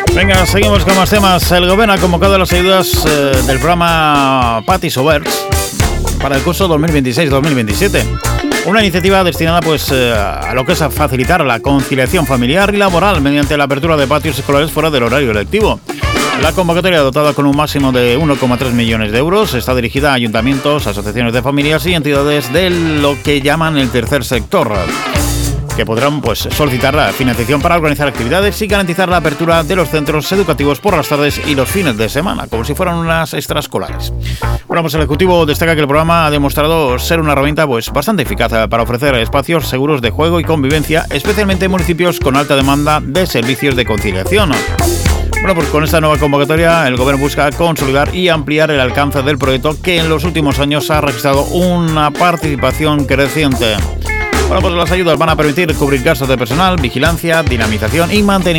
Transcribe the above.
Venga, seguimos con más temas. El Gobierno ha convocado las ayudas del programa Patis Oberts para el curso 2026-2027. Una iniciativa destinada a lo que es a facilitar la conciliación familiar y laboral mediante la apertura de patios escolares fuera del horario lectivo. La convocatoria, dotada con un máximo de 1,3 millones de euros, está dirigida a ayuntamientos, asociaciones de familias y entidades de lo que llaman el tercer sector, que podrán solicitar la financiación para organizar actividades y garantizar la apertura de los centros educativos por las tardes y los fines de semana, como si fueran unas extraescolares. Bueno, el Ejecutivo destaca que el programa ha demostrado ser una herramienta bastante eficaz para ofrecer espacios seguros de juego y convivencia, especialmente en municipios con alta demanda de servicios de conciliación. Bueno, con esta nueva convocatoria el Gobierno busca consolidar y ampliar el alcance del proyecto, que en los últimos años ha registrado una participación creciente. Bueno, las ayudas van a permitir cubrir gastos de personal, vigilancia, dinamización y mantenimiento